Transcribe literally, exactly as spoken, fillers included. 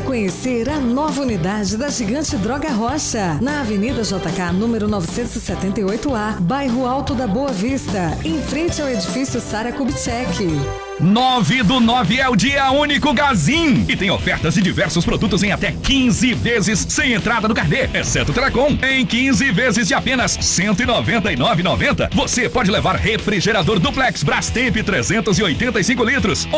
conhecer a nova unidade da Gigante Droga Rocha, na Avenida J K, número novecentos e setenta e oito A, bairro Alto da Boa Vista, em frente ao edifício Sara Kubitschek. nove do nove é o dia único Gazin e tem ofertas de diversos produtos em até quinze vezes sem entrada no carnê, exceto Telecom. Em quinze vezes de apenas cento e noventa e nove reais e noventa centavos, você pode levar refrigerador Duplex Brastemp trezentos e oitenta e cinco litros